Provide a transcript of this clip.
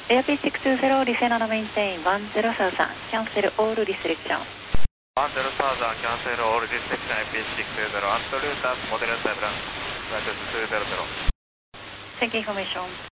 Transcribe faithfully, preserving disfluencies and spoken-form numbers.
Air P six two zero, descend on the maintain one zero thousand, cancel all restrictions. one zero thousand, cancel all restrictions, A P six two zero, absolute, moderate turbulence, flight two zero zero. Thank you, information.